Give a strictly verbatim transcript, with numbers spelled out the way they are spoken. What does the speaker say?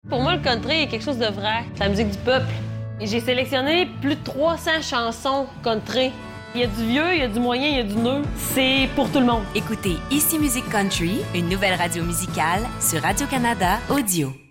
Pour moi, le country est quelque chose de vrai. C'est la musique du peuple. Et j'ai sélectionné plus de trois cents chansons country. Il y a du vieux, il y a du moyen, il y a du neuf. C'est pour tout le monde. Écoutez Ici Musique Country, une nouvelle radio musicale sur Radio-Canada Audio.